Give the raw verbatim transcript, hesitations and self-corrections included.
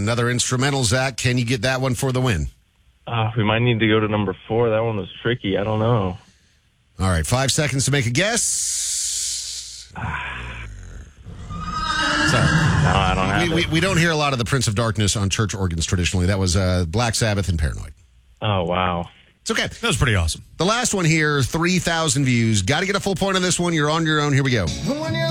another instrumental, Zach. Can you get that one for the win? Uh, we might need to go to number four. That one was tricky. I don't know. All right, five seconds to make a guess. Sorry. No, I don't have we, it. we, we don't hear a lot of the Prince of Darkness on church organs traditionally. That was uh, Black Sabbath and Paranoid. Oh, wow. It's okay. That was pretty awesome. The last one here, three thousand views. Got to get a full point on this one. You're on your own. Here we go. When you're